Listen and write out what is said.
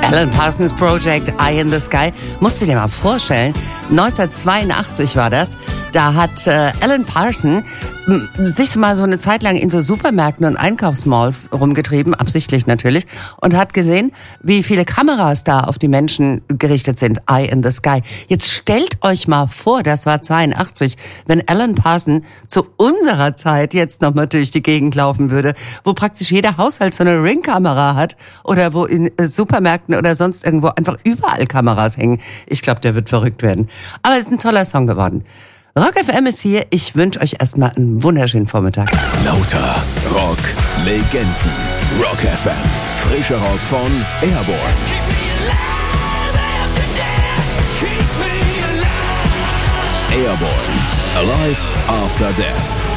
Alan Parsons Project, Eye in the Sky. Musst du dir mal vorstellen, 1982 war das. Da hat Alan Parsons sich mal so eine Zeit lang in so Supermärkten und Einkaufsmalls rumgetrieben, absichtlich natürlich, und hat gesehen, wie viele Kameras da auf die Menschen gerichtet sind. Eye in the Sky. Jetzt stellt euch mal vor, das war 82, wenn Alan Parsons zu unserer Zeit jetzt nochmal durch die Gegend laufen würde, wo praktisch jeder Haushalt so eine Ringkamera hat oder wo in Supermärkten oder sonst irgendwo einfach überall Kameras hängen. Ich glaube, der wird verrückt werden. Aber es ist ein toller Song geworden. Rock FM ist hier. Ich wünsche euch erstmal einen wunderschönen Vormittag. Lauter Rock Legenden. Rock FM. Frischer Rock von Airborne. Airborne. Alive After Death.